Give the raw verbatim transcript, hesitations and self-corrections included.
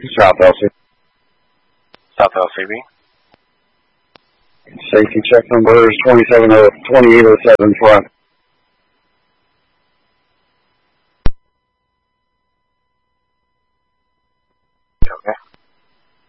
South L C. South L C B. Safety check number is twenty-seven oh twenty-eight oh seven front.